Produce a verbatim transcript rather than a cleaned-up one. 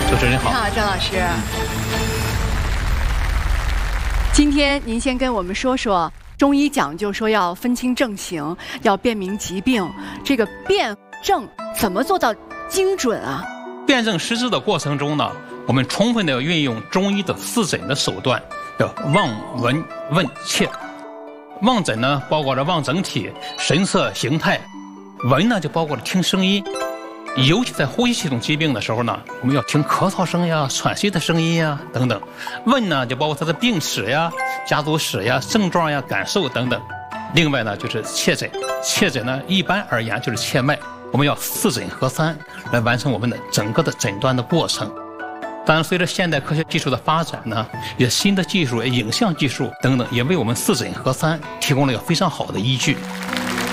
主持人好。 你好，张老师。今天您先跟我们说说，中医讲究说要分清症型，要辨明疾病，这个辨证怎么做到精准啊？ 辨证施治的过程中呢，我们充分的要运用中医的四诊的手段，叫望、闻、问、切。望诊呢，包括了望整体、神色、形态；闻呢，就包括了听声音。尤其在呼吸系统疾病的时候呢，我们要听咳嗽声呀、喘息的声音呀等等。问呢，就包括它的病史呀、家族史呀、症状呀、感受等等。另外呢，就是切诊。切诊呢，一般而言就是切脉。我们要四诊合三来完成我们的整个的诊断的过程。当然，随着现代科学技术的发展呢，也新的技术、影像技术等等，也为我们四诊合三提供了一个非常好的依据。